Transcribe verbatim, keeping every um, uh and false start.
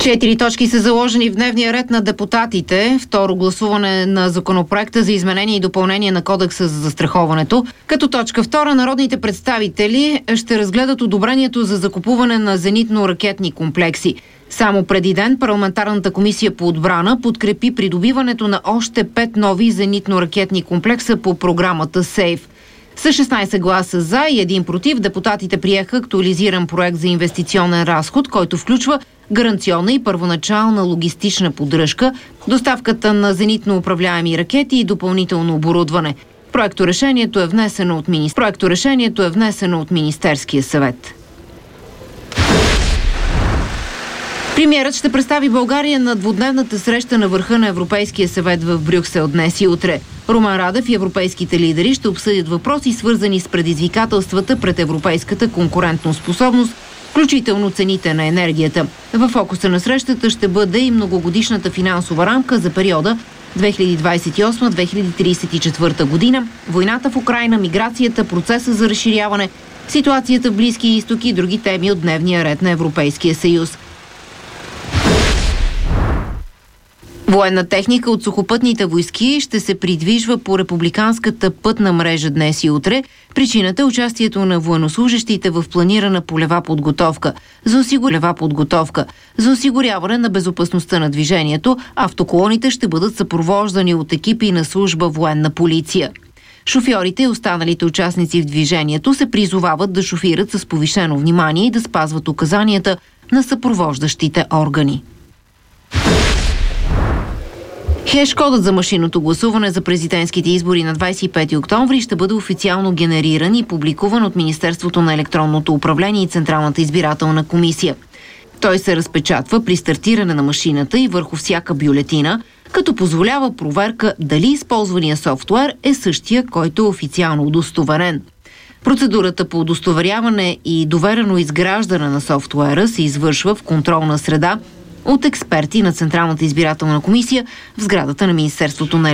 Четири точки са заложени в дневния ред на депутатите. Второ гласуване на законопроекта за изменение и допълнение на Кодекса за застраховането. Като точка втора, народните представители ще разгледат одобрението за закупуване на зенитно-ракетни комплекси. Само преди ден парламентарната комисия по отбрана подкрепи придобиването на още пет нови зенитно-ракетни комплекса по програмата СЕЙФ. С шестнайсет гласа за и един против, депутатите приеха актуализиран проект за инвестиционен разход, който включва гаранционна и първоначална логистична поддръжка, доставката на зенитно управляеми ракети и допълнително оборудване. Проекторешението е внесено от, мини... Проекторешението е внесено от Министерския съвет. Премиерът ще представи България на двудневната среща на върха на Европейския съвет в Брюксел днес и утре. Румен Радев и европейските лидери ще обсъдят въпроси, свързани с предизвикателствата пред европейската конкурентоспособност, включително цените на енергията. В фокуса на срещата ще бъде и многогодишната финансова рамка за периода две хиляди двадесет и осма - две хиляди тридесет и четвърта година, войната в Украйна, миграцията, процеса за разширяване, ситуацията в Близкия изток и други теми от дневния ред на Европейския съюз. Военна техника от сухопътните войски ще се придвижва по републиканската пътна мрежа днес и утре. Причината е участието на военнослужещите в планирана полева подготовка. За, осигурява подготовка. За осигуряване на безопасността на движението, автоколоните ще бъдат съпровождани от екипи на служба военна полиция. Шофьорите и останалите участници в движението се призовават да шофират с повишено внимание и да спазват указанията на съпровождащите органи. Хеш-кодът за машинното гласуване за президентските избори на двадесет и пети октомври ще бъде официално генериран и публикуван от Министерството на електронното управление и Централната избирателна комисия. Той се разпечатва при стартиране на машината и върху всяка бюлетина, като позволява проверка дали използвания софтуер е същия, който е официално удостоверен. Процедурата по удостоверяване и доверено изграждане на софтуера се извършва в контролна среда от експерти на Централната избирателна комисия в сградата на Министерството на